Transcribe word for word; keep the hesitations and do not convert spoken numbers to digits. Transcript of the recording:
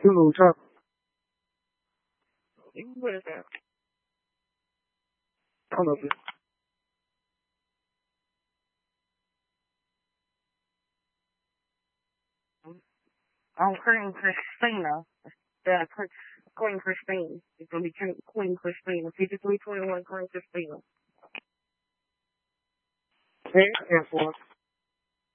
清楚唱。 What is that? Hold up. I'm Queen Christina. Yeah, Queen Christine. It's gonna be Queen Christina. fifty-three twenty-one Queen Christina. Hey, Air Force.